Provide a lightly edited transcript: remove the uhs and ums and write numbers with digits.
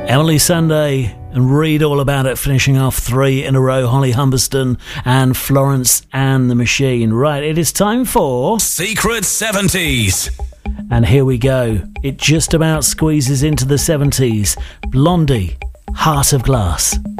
Emily Sandé and read all about it, finishing off 3 in a row. Holly Humberston and Florence and the Machine. Right, it is time for Secret 70s. And here we go. It just about squeezes into the 70s. Blondie, Heart of Glass.